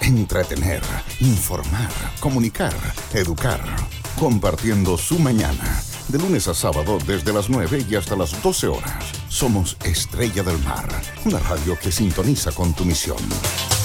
entretener, informar, comunicar, educar, compartiendo su mañana. De lunes a sábado desde las 9 y hasta las 12 horas. Somos Estrella del Mar, una radio que sintoniza con tu misión.